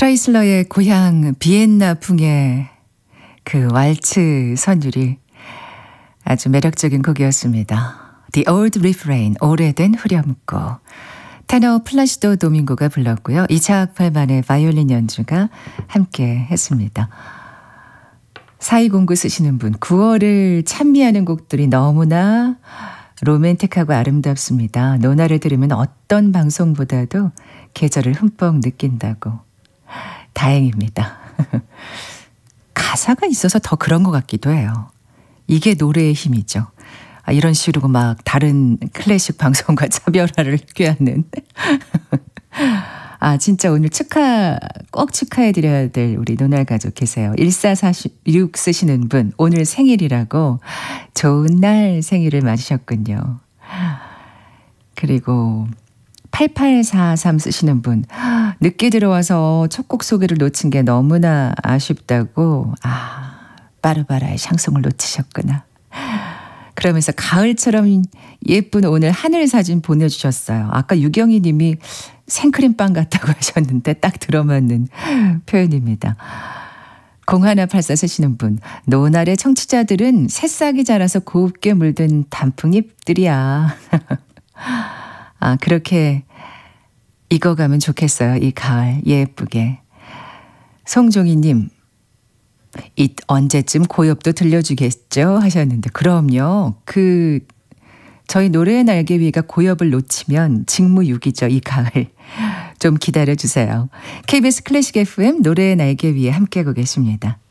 크라이슬러의 고향 비엔나풍의 그 왈츠 선율이 아주 매력적인 곡이었습니다. The Old Refrain, 오래된 후렴구. 테너 플라시도 도밍고가 불렀고요. 이차악 팔만의 바이올린 연주가 함께 했습니다. 4209 쓰시는 분, 9월을 찬미하는 곡들이 너무나 로맨틱하고 아름답습니다. 노나를 들으면 어떤 방송보다도 계절을 흠뻑 느낀다고. 다행입니다. 가사가 있어서 더 그런 것 같기도 해요. 이게 노래의 힘이죠. 이런 식으로 막 다른 클래식 방송과 차별화를 꾀하는. 진짜 오늘 꼭 축하해드려야 될 우리 노날 가족 계세요. 1446 쓰시는 분, 오늘 생일이라고 좋은 날 생일을 맞으셨군요. 그리고 8843 쓰시는 분, 늦게 들어와서 첫 곡 소개를 놓친 게 너무나 아쉽다고. 빠르바라의 샹송을 놓치셨구나. 그러면서 가을처럼 예쁜 오늘 하늘 사진 보내주셨어요. 아까 유경희 님이 생크림빵 같다고 하셨는데 딱 들어맞는 표현입니다. 0184 쓰시는 분, 노날의 청취자들은 새싹이 자라서 곱게 물든 단풍잎들이야. 그렇게 익어가면 좋겠어요. 이 가을 예쁘게. 송종희님, 언제쯤 고엽도 들려주겠죠? 하셨는데 그럼요. 저희 노래의 날개 위가 고엽을 놓치면 직무유기죠. 이 가을. 좀 기다려주세요. KBS 클래식 FM 노래의 날개 위에 함께하고 계십니다.